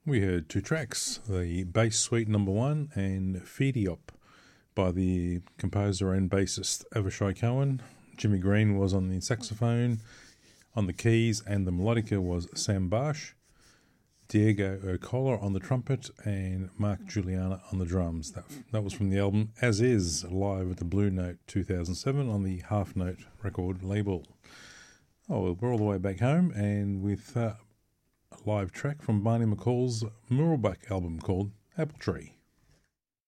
We heard two tracks, the Bass Suite number 1 and Feediop by the composer and bassist Avishai Cohen. Jimmy Green was on the saxophone, on the keys, and the melodica was Sam Barsh, Diego O'Collar on the trumpet, and Mark Juliana on the drums. That was from the album As Is, live at the Blue Note 2007 on the Half Note record label. Oh, we're all the way back home, and with a live track from Barney McCall's Muralbuck album called Apple Tree.